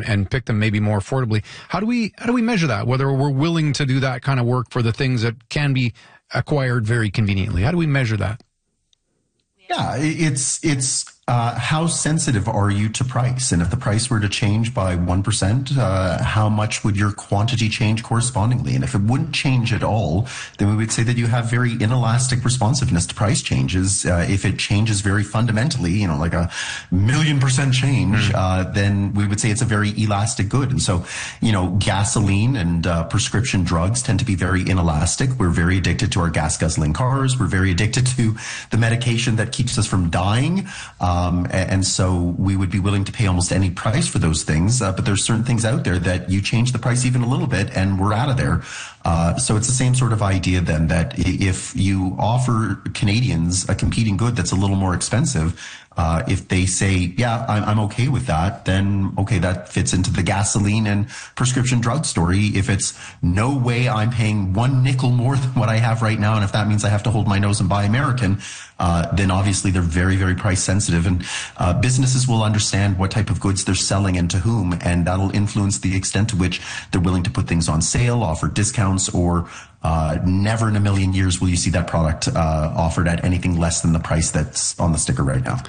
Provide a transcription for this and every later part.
and pick them maybe more affordably. How do we measure that? Whether we're willing to do that kind of work for the things that can be acquired very conveniently. How do we measure that? Yeah, it's how sensitive are you to price? And if the price were to change by 1%, how much would your quantity change correspondingly? And if it wouldn't change at all, then we would say that you have very inelastic responsiveness to price changes. If it changes very fundamentally, like 1,000,000% change, then we would say it's a very elastic good. And so, gasoline and prescription drugs tend to be very inelastic. We're very addicted to our gas guzzling cars. We're very addicted to the medication that keeps us from dying. And so we would be willing to pay almost any price for those things. But there's certain things out there that you change the price even a little bit and we're out of there. So it's the same sort of idea then that if you offer Canadians a competing good that's a little more expensive, if they say, yeah, I'm okay with that, then okay, that fits into the gasoline and prescription drug story. If it's no way I'm paying 1 nickel more than what I have right now, and if that means I have to hold my nose and buy American, then obviously they're very, very price sensitive. And businesses will understand what type of goods they're selling and to whom, and that'll influence the extent to which they're willing to put things on sale, offer discounts, or never in a million years will you see that product offered at anything less than the price that's on the sticker right now.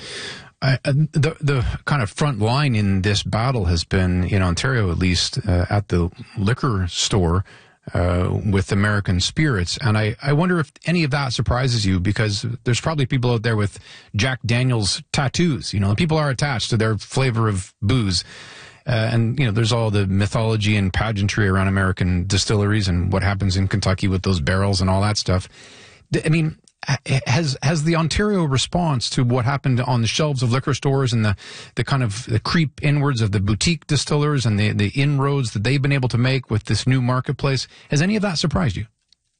The kind of front line in this battle has been, in Ontario at least, at the liquor store with American spirits. And I wonder if any of that surprises you, because there's probably people out there with Jack Daniel's tattoos. People are attached to their flavor of booze. And there's all the mythology and pageantry around American distilleries and what happens in Kentucky with those barrels and all that stuff. I mean, has the Ontario response to what happened on the shelves of liquor stores and the kind of the creep inwards of the boutique distillers and the inroads that they've been able to make with this new marketplace, has any of that surprised you?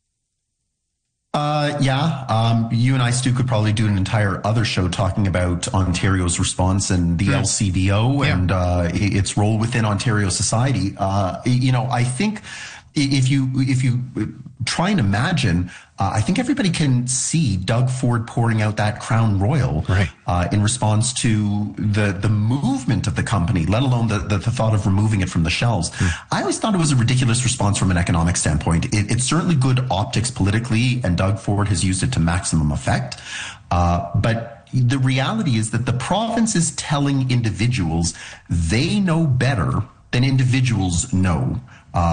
You and I, Stu, could probably do an entire other show talking about Ontario's response and the LCBO and its role within Ontario society. I think if you try and imagine, I think everybody can see Doug Ford pouring out that Crown Royal in response to the movement of the company, let alone the thought of removing it from the shelves. I always thought it was a ridiculous response from an economic standpoint. It's certainly good optics politically, and Doug Ford has used it to maximum effect. But the reality is that the province is telling individuals they know better than individuals know.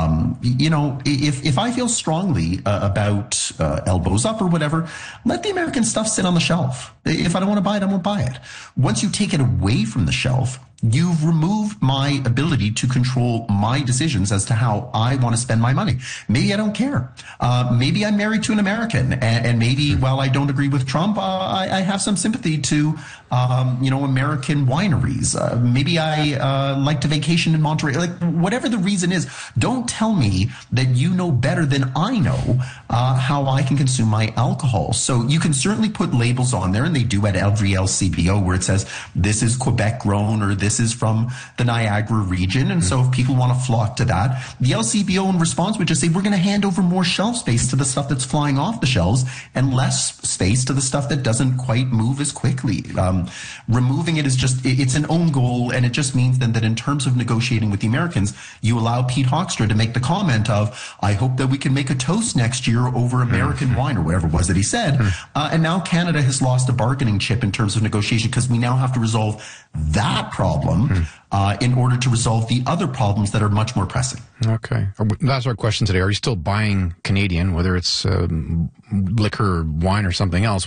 If I feel strongly about elbows up or whatever, let the American stuff sit on the shelf. If I don't want to buy it, I won't buy it. Once you take it away from the shelf, you've removed my ability to control my decisions as to how I want to spend my money. Maybe I don't care. Maybe I'm married to an American, and maybe while I don't agree with Trump, I have some sympathy to, American wineries. Maybe I like to vacation in Monterey. Like, whatever the reason is, don't tell me that you know better than I know how I can consume my alcohol. So you can certainly put labels on there, and they do at every LCBO, where it says this is Quebec grown or this is from the Niagara region. And so if people want to flock to that, the LCBO in response would just say, we're going to hand over more shelf space to the stuff that's flying off the shelves and less space to the stuff that doesn't quite move as quickly. Removing it is it's an own goal. And it just means then that in terms of negotiating with the Americans, you allow Pete Hoekstra to make the comment of, I hope that we can make a toast next year over American wine, or whatever it was that he said. And now Canada has lost a bargaining chip in terms of negotiation, because we now have to resolve that problem in order to resolve the other problems that are much more pressing. Okay. That's our question today. Are you still buying Canadian, whether it's liquor, wine, or something else?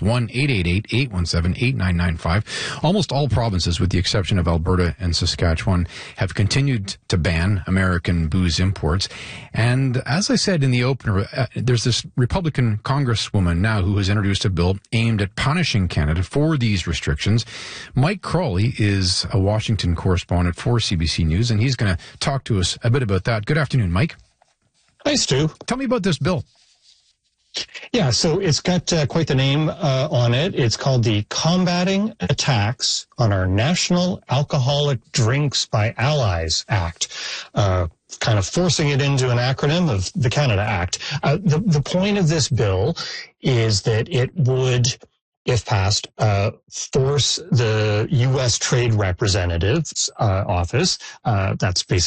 1-888-817-8995. Almost all provinces, with the exception of Alberta and Saskatchewan, have continued to ban American booze imports. And as I said in the opener, there's this Republican congresswoman now who has introduced a bill aimed at punishing Canada for these restrictions. Mike Crawley is a Washington correspondent for CBC News, and he's going to talk to us a bit about that. Good afternoon, Mike. Hi, Stu. Tell me about this bill. Yeah, so it's got quite the name on it. It's called the Combating Attacks on Our National Alcoholic Drinks by Allies Act, kind of forcing it into an acronym of the Canada Act. The point of this bill is that it would, if passed, force the U.S. Trade Representative's office, that's basically